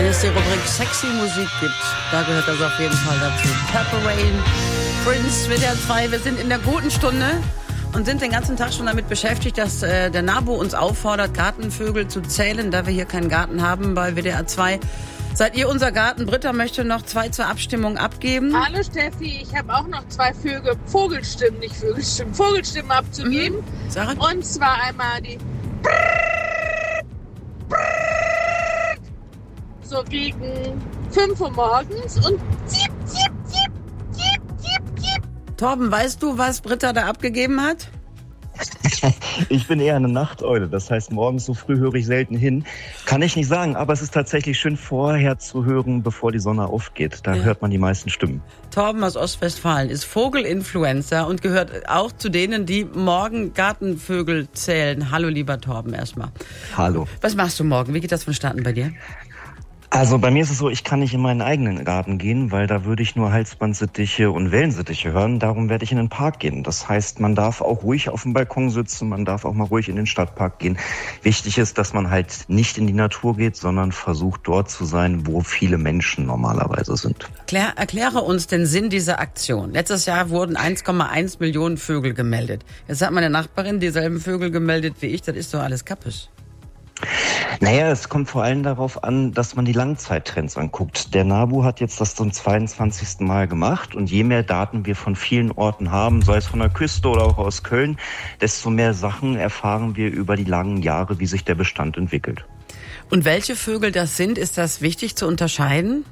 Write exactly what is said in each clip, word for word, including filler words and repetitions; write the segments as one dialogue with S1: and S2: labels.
S1: Wenn es die Rubrik Sexy Musik gibt, da gehört das auf jeden Fall dazu. Purple Rain, Prince, W D R zwei, wir sind in der guten Stunde und sind den ganzen Tag schon damit beschäftigt, dass äh, der NABU uns auffordert, Gartenvögel zu zählen, da wir hier keinen Garten haben bei W D R zwei. Seid ihr unser Garten? Britta möchte noch zwei zur Abstimmung abgeben.
S2: Hallo Steffi, ich habe auch noch zwei Vögel, Vogelstimmen, nicht Vögelstimmen, Vogelstimmen abzugeben.
S1: Mhm. Sarah?
S2: Und zwar einmal die so gegen fünf Uhr morgens und ziep, ziep, ziep, ziep, ziep, ziep.
S1: Torben, weißt du, was Britta da abgegeben hat?
S3: Ich bin eher eine Nachteule, das heißt, morgens so früh höre ich selten hin. Kann ich nicht sagen, aber es ist tatsächlich schön vorher zu hören, bevor die Sonne aufgeht. Da ja. hört man die meisten Stimmen.
S1: Torben aus Ostwestfalen ist Vogelinfluencer und gehört auch zu denen, die morgen Gartenvögel zählen. Hallo, lieber Torben, erstmal.
S3: Hallo.
S1: Was machst du morgen? Wie geht das vonstatten bei dir?
S3: Also bei mir ist es so, ich kann nicht in meinen eigenen Garten gehen, weil da würde ich nur Halsbandsittiche und Wellensittiche hören. Darum werde ich in den Park gehen. Das heißt, man darf auch ruhig auf dem Balkon sitzen, man darf auch mal ruhig in den Stadtpark gehen. Wichtig ist, dass man halt nicht in die Natur geht, sondern versucht dort zu sein, wo viele Menschen normalerweise sind.
S1: Klär, erkläre uns den Sinn dieser Aktion. Letztes Jahr wurden eins Komma eins Millionen Vögel gemeldet. Jetzt hat meine Nachbarin dieselben Vögel gemeldet wie ich. Das ist doch alles kappes.
S3: Naja, es kommt vor allem darauf an, dass man die Langzeittrends anguckt. Der NABU hat jetzt das zum zweiundzwanzigsten Mal gemacht und je mehr Daten wir von vielen Orten haben, sei es von der Küste oder auch aus Köln, desto mehr Sachen erfahren wir über die langen Jahre, wie sich der Bestand entwickelt.
S1: Und welche Vögel das sind, ist das wichtig zu unterscheiden?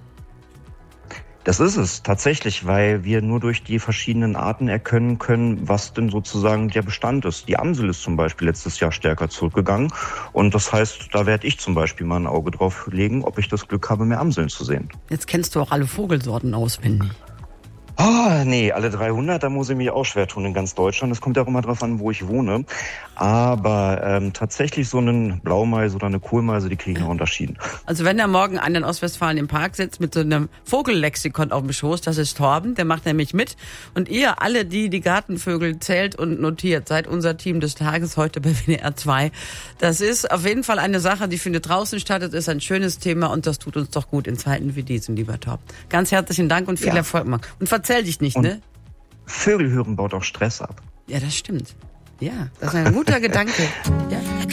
S3: Das ist es tatsächlich, weil wir nur durch die verschiedenen Arten erkennen können, was denn sozusagen der Bestand ist. Die Amsel ist zum Beispiel letztes Jahr stärker zurückgegangen und das heißt, da werde ich zum Beispiel mal ein Auge drauf legen, ob ich das Glück habe, mehr Amseln zu sehen.
S1: Jetzt kennst du auch alle Vogelsorten auswendig.
S3: Ah, oh, nee, alle dreihundert, da muss ich mich auch schwer tun in ganz Deutschland. Es kommt ja auch immer drauf an, wo ich wohne. Aber ähm, tatsächlich so einen Blaumeise oder eine Kohlmeise, die kriege ich noch unterschieden. Also
S1: wenn da morgen einer in Ostwestfalen im Park sitzt mit so einem Vogellexikon auf dem Schoß, das ist Torben, der macht nämlich mit. Und ihr alle, die die Gartenvögel zählt und notiert, seid unser Team des Tages heute bei W D R zwei. Das ist auf jeden Fall eine Sache, die findet draußen statt. Das ist ein schönes Thema und das tut uns doch gut in Zeiten wie diesen, lieber Torben. Ganz herzlichen Dank und viel ja. Erfolg, Marc. Und Erzähl dich nicht,
S3: und
S1: ne?
S3: Vögel hören baut auch Stress ab.
S1: Ja, das stimmt. Ja, das ist ein guter Gedanke. Ja.